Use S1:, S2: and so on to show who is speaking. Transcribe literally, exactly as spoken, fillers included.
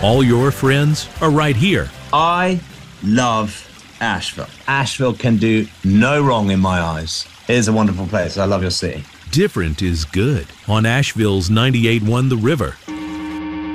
S1: All your friends are right here.
S2: I love Asheville. Asheville can do no wrong in my eyes. It is a wonderful place. I love your city.
S1: Different is good on Asheville's ninety-eight point one The River.